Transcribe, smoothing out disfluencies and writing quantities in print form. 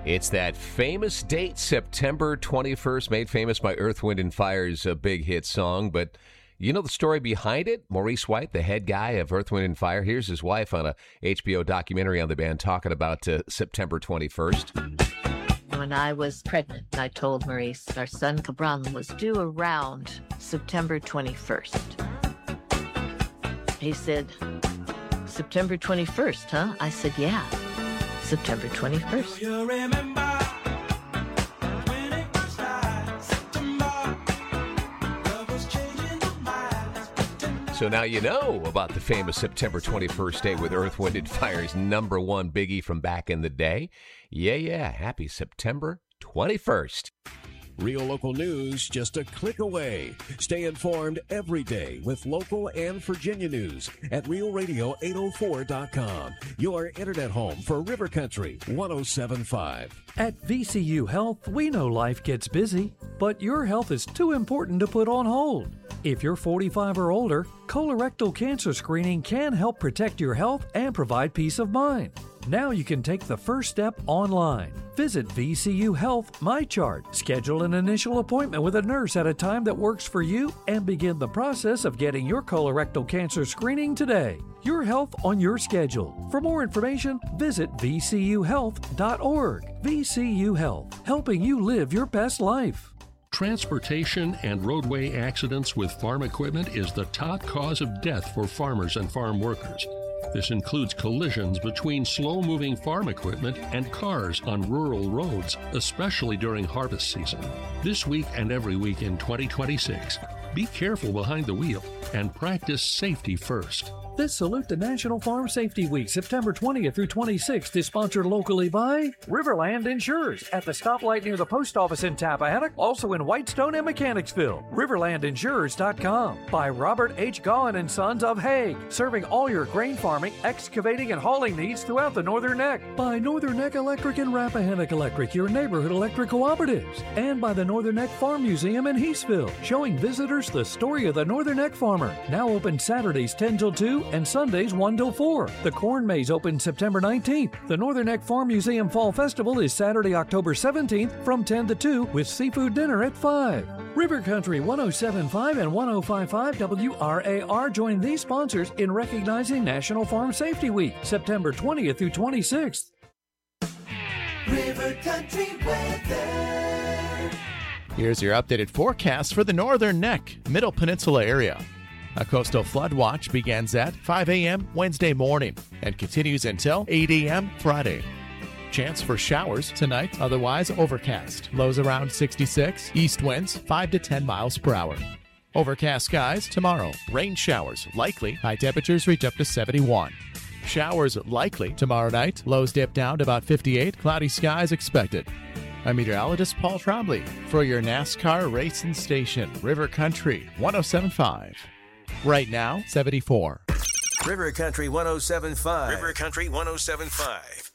It's that famous date, September 21st, made famous by Earth, Wind & Fire's big hit song. But you know the story behind it? Maurice White, the head guy of Earth, Wind & Fire, here's his wife on a HBO documentary on the band talking about September 21st. When I was pregnant, I told Maurice our son Cabran was due around September 21st. He said, September 21st, huh? I said, yeah, September 21st. You remember when it was like September, love was changing the minds. So now you know about the famous September 21st date with Earth, Wind & Fire's number one biggie from back in the day. Yeah, happy September 21st. Real local news just a click away. Stay informed every day with local and Virginia news at realradio804.com. Your internet home for River Country 107.5. At VCU Health, we know life gets busy, but your health is too important to put on hold. If you're 45 or older, colorectal cancer screening can help protect your health and provide peace of mind. Now you can take the first step online. Visit VCU Health MyChart. Schedule an initial appointment with a nurse at a time that works for you and begin the process of getting your colorectal cancer screening today. Your health on your schedule. For more information, visit vcuhealth.org. VCU Health, helping you live your best life. Transportation and roadway accidents with farm equipment is the top cause of death for farmers and farm workers. This includes collisions between slow-moving farm equipment and cars on rural roads, especially during harvest season. This week and every week in 2026, be careful behind the wheel and practice safety first. This Salute to National Farm Safety Week, September 20th through 26th, is sponsored locally by Riverland Insurers at the stoplight near the post office in Tappahannock, also in Whitestone and Mechanicsville. RiverlandInsurers.com. By Robert H. Gaughan & Sons of Hague, serving all your grain farming, excavating, and hauling needs throughout the Northern Neck. By Northern Neck Electric and Rappahannock Electric, your neighborhood electric cooperatives. And by the Northern Neck Farm Museum in Heathsville, showing visitors the story of the Northern Neck farmer. Now open Saturdays 10 till 2 and Sundays 1 till 4. The Corn Maze opens September 19th. The Northern Neck Farm Museum Fall Festival is Saturday, October 17th from 10 to 2 with seafood dinner at 5. River Country 107.5 and 105.5 WRAR join these sponsors in recognizing National Farm Safety Week, September 20th through 26th. River Country weather. Here's your updated forecast for the Northern Neck, Middle Peninsula area. A coastal flood watch begins at 5 a.m. Wednesday morning and continues until 8 a.m. Friday. Chance for showers tonight, otherwise overcast. Lows around 66, east winds 5 to 10 miles per hour. Overcast skies tomorrow. Rain showers likely, high temperatures reach up to 71. Showers likely tomorrow night, lows dip down to about 58, cloudy skies expected. I'm meteorologist Paul Trombley for your NASCAR racing station, River Country 107.5. Right now, 74. River Country 107.5. River Country 107.5.